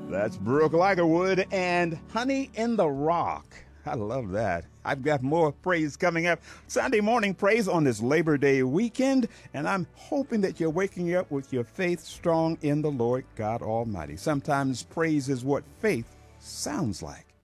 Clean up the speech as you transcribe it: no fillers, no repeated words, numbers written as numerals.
That's Brooke Ligerwood and Honey in the Rock. I love that. I've got more praise coming up. Sunday morning praise on this Labor Day weekend, and I'm hoping that you're waking up with your faith strong in the Lord God Almighty. Sometimes praise is what faith sounds like.